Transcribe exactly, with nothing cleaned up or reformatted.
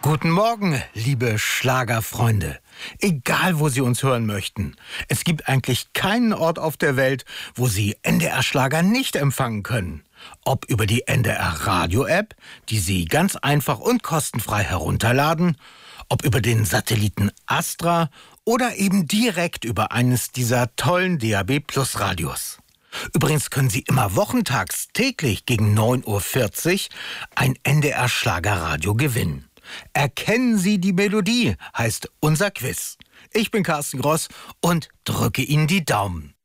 Guten Morgen, liebe Schlagerfreunde. Egal, wo Sie uns hören möchten. Es gibt eigentlich keinen Ort auf der Welt, wo Sie N D R-Schlager nicht empfangen können. Ob über die N D R-Radio-App, die Sie ganz einfach und kostenfrei herunterladen, ob über den Satelliten Astra oder eben direkt über eines dieser tollen D A B Plus Radios. Übrigens können Sie immer wochentags täglich gegen neun Uhr vierzig ein N D R-Schlagerradio gewinnen. Erkennen Sie die Melodie, heißt unser Quiz. Ich bin Carsten Gross und drücke Ihnen die Daumen.